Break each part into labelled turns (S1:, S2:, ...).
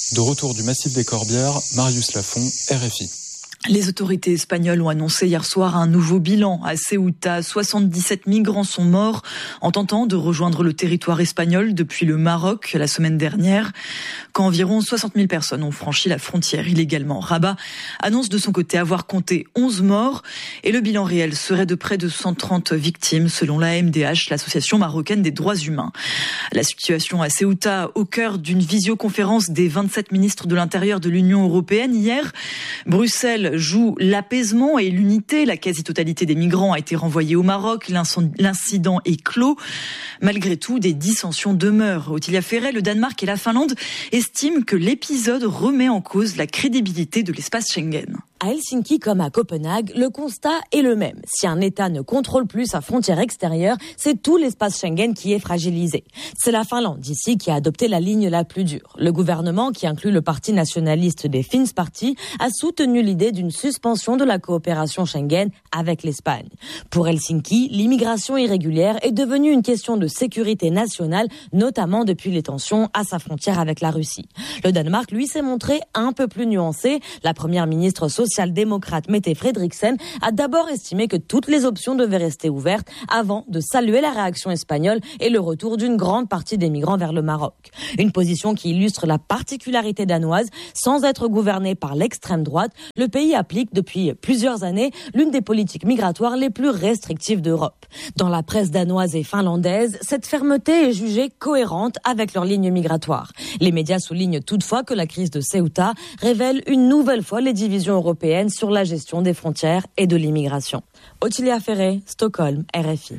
S1: De retour du massif des Corbières, Marius Lafont, RFI.
S2: Les autorités espagnoles ont annoncé hier soir un nouveau bilan à Ceuta. 77 migrants sont morts en tentant de rejoindre le territoire espagnol depuis le Maroc la semaine dernière, quand environ 60 000 personnes ont franchi la frontière illégalement. Rabat annonce de son côté avoir compté 11 morts et le bilan réel serait de près de 130 victimes selon l'AMDH, l'association marocaine des droits humains. La situation à Ceuta au cœur d'une visioconférence des 27 ministres de l'Intérieur de l'Union européenne hier. Bruxelles joue l'apaisement et l'unité. La quasi-totalité des migrants a été renvoyée au Maroc. L'incident est clos. Malgré tout, des dissensions demeurent. Ottilia Ferret, le Danemark et la Finlande estiment que l'épisode remet en cause la crédibilité de l'espace Schengen.
S3: À Helsinki comme à Copenhague, le constat est le même. Si un État ne contrôle plus sa frontière extérieure, c'est tout l'espace Schengen qui est fragilisé. C'est la Finlande ici qui a adopté la ligne la plus dure. Le gouvernement, qui inclut le parti nationaliste des Finns Party, a soutenu l'idée d'une suspension de la coopération Schengen avec l'Espagne. Pour Helsinki, l'immigration irrégulière est devenue une question de sécurité nationale, notamment depuis les tensions à sa frontière avec la Russie. Le Danemark, lui, s'est montré un peu plus nuancé. La première ministre social-démocrate Mette Frederiksen a d'abord estimé que toutes les options devaient rester ouvertes avant de saluer la réaction espagnole et le retour d'une grande partie des migrants vers le Maroc. Une position qui illustre la particularité danoise. Sans être gouvernée par l'extrême droite, le pays applique depuis plusieurs années l'une des politiques migratoires les plus restrictives d'Europe. Dans la presse danoise et finlandaise, cette fermeté est jugée cohérente avec leur ligne migratoire. Les médias soulignent toutefois que la crise de Ceuta révèle une nouvelle fois les divisions européennes sur la gestion des frontières et de l'immigration. Ottilia Ferret, Stockholm, RFI.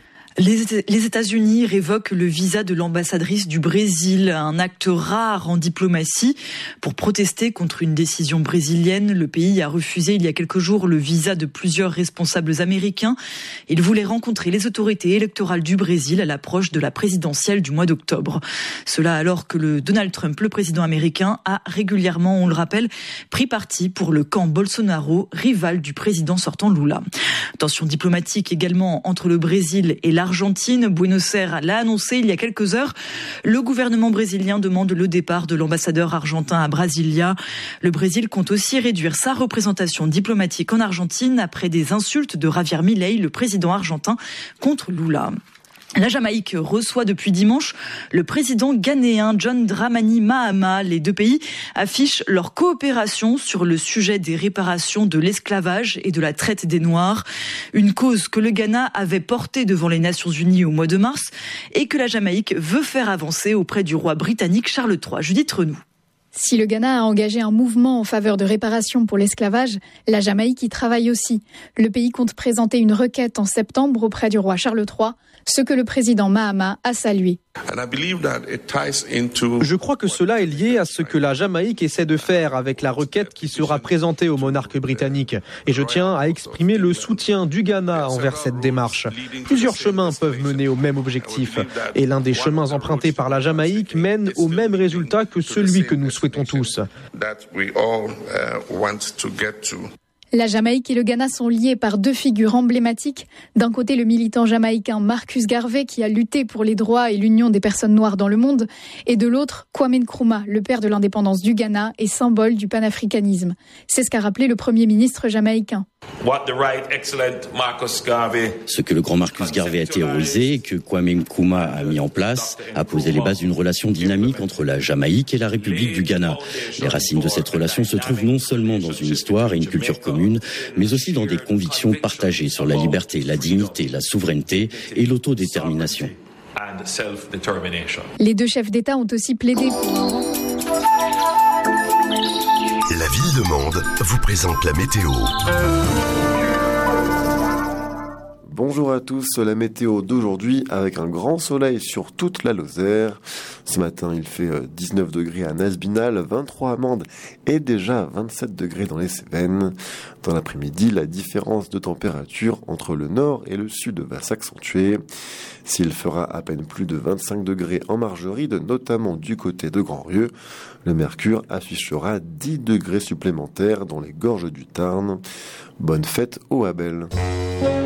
S2: Les États-Unis révoquent le visa de l'ambassadrice du Brésil, un acte rare en diplomatie. Pour protester contre une décision brésilienne, le pays a refusé il y a quelques jours le visa de plusieurs responsables américains. Il voulait rencontrer les autorités électorales du Brésil à l'approche de la présidentielle du mois d'octobre. Cela alors que Donald Trump, le président américain, a régulièrement, on le rappelle, pris parti pour le camp Bolsonaro, rival du président sortant Lula. Tension diplomatique également entre le Brésil et l'Argentine. Buenos Aires l'a annoncé il y a quelques heures. Le gouvernement brésilien demande le départ de l'ambassadeur argentin à Brasilia. Le Brésil compte aussi réduire sa représentation diplomatique en Argentine après des insultes de Javier Milei, le président argentin, contre Lula. La Jamaïque reçoit depuis dimanche le président ghanéen John Dramani Mahama. Les deux pays affichent leur coopération sur le sujet des réparations de l'esclavage et de la traite des Noirs. Une cause que le Ghana avait portée devant les Nations Unies au mois de mars et que la Jamaïque veut faire avancer auprès du roi britannique Charles III. Judith Renou.
S4: Si le Ghana a engagé un mouvement en faveur de réparation pour l'esclavage, la Jamaïque y travaille aussi. Le pays compte présenter une requête en septembre auprès du roi Charles III, ce que le président Mahama a salué.
S5: Je crois que cela est lié à ce que la Jamaïque essaie de faire avec la requête qui sera présentée au monarque britannique. Et je tiens à exprimer le soutien du Ghana envers cette démarche. Plusieurs chemins peuvent mener au même objectif. Et l'un des chemins empruntés par la Jamaïque mène au même résultat que celui que nous souhaitons tous.
S4: La Jamaïque et le Ghana sont liés par deux figures emblématiques. D'un côté, le militant jamaïcain Marcus Garvey qui a lutté pour les droits et l'union des personnes noires dans le monde. Et de l'autre, Kwame Nkrumah, le père de l'indépendance du Ghana et symbole du panafricanisme. C'est ce qu'a rappelé le Premier ministre jamaïcain.
S6: Ce que le grand Marcus Garvey a théorisé et que Kwame Nkrumah a mis en place a posé les bases d'une relation dynamique entre la Jamaïque et la République du Ghana. Les racines de cette relation se trouvent non seulement dans une histoire et une culture commune, mais aussi dans des convictions partagées sur la liberté, la dignité, la souveraineté et l'autodétermination.
S4: Les deux chefs d'État ont aussi plaidé pour...
S7: La ville de Mende vous présente la météo.
S8: Bonjour à tous, la météo d'aujourd'hui avec un grand soleil sur toute la Lozère. Ce matin, il fait 19 degrés à Nasbinal, 23 à Mende et déjà 27 degrés dans les Cévennes. Dans l'après-midi, la différence de température entre le nord et le sud va s'accentuer. S'il fera à peine plus de 25 degrés en Margeride, notamment du côté de Grandrieux, le mercure affichera 10 degrés supplémentaires dans les gorges du Tarn. Bonne fête aux Abel.